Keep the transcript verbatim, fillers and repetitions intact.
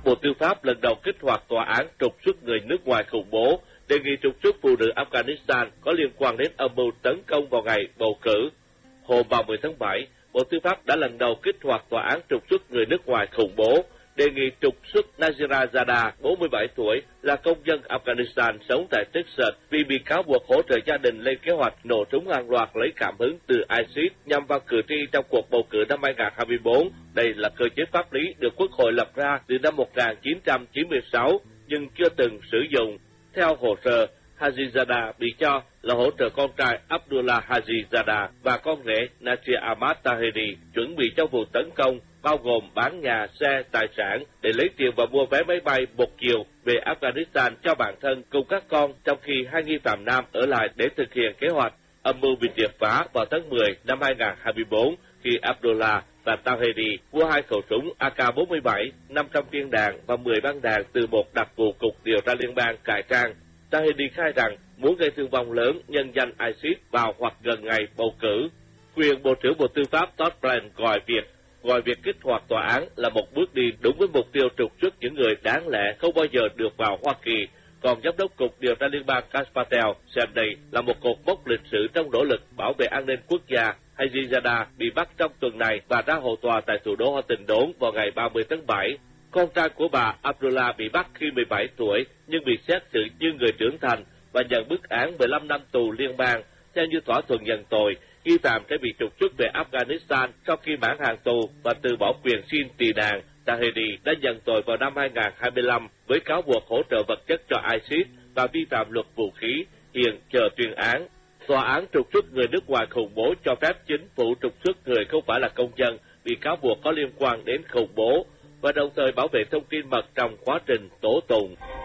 Bộ Tư pháp lần đầu kích hoạt tòa án trục xuất người nước ngoài khủng bố, đề nghị trục xuất phụ nữ Afghanistan có liên quan đến âm mưu tấn công vào ngày bầu cử. Hôm ba mươi tháng bảy, Bộ Tư pháp đã lần đầu kích hoạt tòa án trục xuất người nước ngoài khủng bố, đề nghị trục xuất Nazira Zada, bốn mươi bảy tuổi, là công dân Afghanistan sống tại Texas vì bị cáo buộc hỗ trợ gia đình lên kế hoạch nổ súng hàng loạt lấy cảm hứng từ ISIS nhằm vào cử tri trong cuộc bầu cử năm hai nghìn không trăm hai mươi tư. Đây là cơ chế pháp lý được Quốc hội lập ra từ năm một nghìn chín trăm chín mươi sáu nhưng chưa từng sử dụng. Theo hồ sơ, Hajizada bị cho là hỗ trợ con trai Abdullah Hajizada và con rể Nasir Ahmad Tahiri chuẩn bị cho vụ tấn công, bao gồm bán nhà, xe, tài sản để lấy tiền và mua vé máy bay một chiều về Afghanistan cho bản thân cùng các con, trong khi hai nghi phạm nam ở lại để thực hiện kế hoạch. Âm mưu bị triệt phá vào tháng mười năm hai nghìn không trăm hai mươi tư khi Abdullah và Tahiri mua hai khẩu súng A K bốn mươi bảy, năm trăm viên đạn và mười băng đạn từ một đặc vụ cục điều tra liên bang cải trang. Tahiri khai rằng muốn gây thương vong lớn nhân danh ISIS vào hoặc gần ngày bầu cử. Quyền Bộ trưởng Bộ Tư pháp Todd Blanche gọi việc gọi việc kích hoạt tòa án là một bước đi đúng với mục tiêu trục xuất những người đáng lẽ không bao giờ được vào Hoa Kỳ. Còn Giám đốc Cục Điều tra Liên bang Kash Patel xem đây là một cột mốc lịch sử trong nỗ lực bảo vệ an ninh quốc gia. Hajizada bị bắt trong tuần này và ra hầu tòa tại thủ đô Washington vào ngày ba mươi tháng bảy. Con trai của bà Abdullah bị bắt khi mười bảy tuổi nhưng bị xét xử như người trưởng thành và nhận bức án mười lăm năm tù liên bang. Theo như thỏa thuận nhận tội, nghi phạm sẽ bị trục xuất về Afghanistan sau khi mãn hạn tù và từ bỏ quyền xin tị nạn. Tahiri đã nhận tội vào năm hai nghìn không trăm hai mươi lăm với cáo buộc hỗ trợ vật chất cho ISIS và vi phạm luật vũ khí, hiện chờ tuyên án. Tòa án trục xuất người nước ngoài khủng bố cho phép chính phủ trục xuất người không phải là công dân bị cáo buộc có liên quan đến khủng bố và đồng thời bảo vệ thông tin mật trong quá trình tố tụng.